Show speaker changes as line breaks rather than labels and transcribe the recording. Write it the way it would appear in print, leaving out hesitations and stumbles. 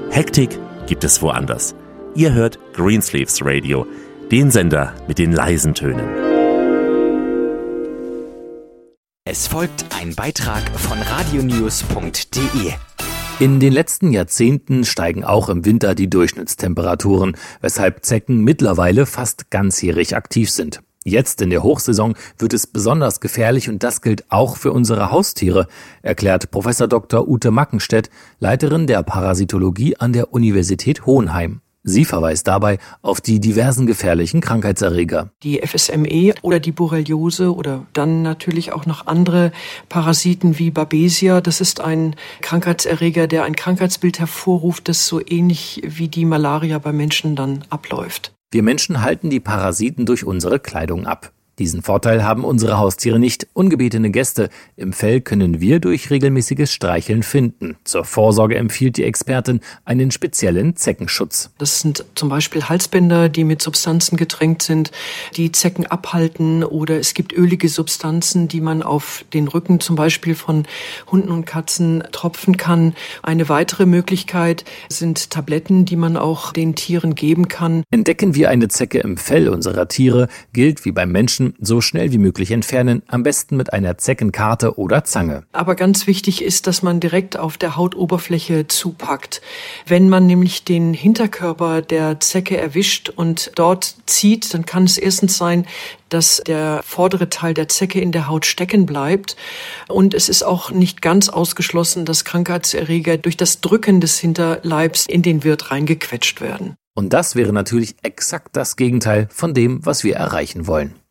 Hektik gibt es woanders. Ihr hört Greensleeves Radio, den Sender mit den leisen Tönen.
Es folgt ein Beitrag von radionews.de.
In den letzten Jahrzehnten steigen auch im Winter die Durchschnittstemperaturen, weshalb Zecken mittlerweile fast ganzjährig aktiv sind. Jetzt in der Hochsaison wird es besonders gefährlich und das gilt auch für unsere Haustiere, erklärt Prof. Dr. Ute Mackenstedt, Leiterin der Parasitologie an der Universität Hohenheim. Sie verweist dabei auf die diversen gefährlichen Krankheitserreger.
Die FSME oder die Borreliose oder dann natürlich auch noch andere Parasiten wie Babesia. Das ist ein Krankheitserreger, der ein Krankheitsbild hervorruft, das so ähnlich wie die Malaria bei Menschen dann abläuft.
Wir Menschen halten die Parasiten durch unsere Kleidung ab. Diesen Vorteil haben unsere Haustiere nicht. Ungebetene Gäste im Fell können wir durch regelmäßiges Streicheln finden. Zur Vorsorge empfiehlt die Expertin einen speziellen Zeckenschutz.
Das sind zum Beispiel Halsbänder, die mit Substanzen getränkt sind, die Zecken abhalten, oder es gibt ölige Substanzen, die man auf den Rücken zum Beispiel von Hunden und Katzen tropfen kann. Eine weitere Möglichkeit sind Tabletten, die man auch den Tieren geben kann.
Entdecken wir eine Zecke im Fell unserer Tiere, gilt wie beim Menschen, so schnell wie möglich entfernen, am besten mit einer Zeckenkarte oder Zange.
Aber ganz wichtig ist, dass man direkt auf der Hautoberfläche zupackt. Wenn man nämlich den Hinterkörper der Zecke erwischt und dort zieht, dann kann es erstens sein, dass der vordere Teil der Zecke in der Haut stecken bleibt. Und es ist auch nicht ganz ausgeschlossen, dass Krankheitserreger durch das Drücken des Hinterleibs in den Wirt reingequetscht werden.
Und das wäre natürlich exakt das Gegenteil von dem, was wir erreichen wollen.